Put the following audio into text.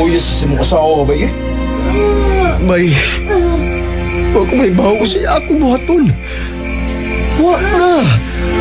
Nauya sa simong asawa ba eh? Bay, wag ko may baho siya ako buhaton. Wa na!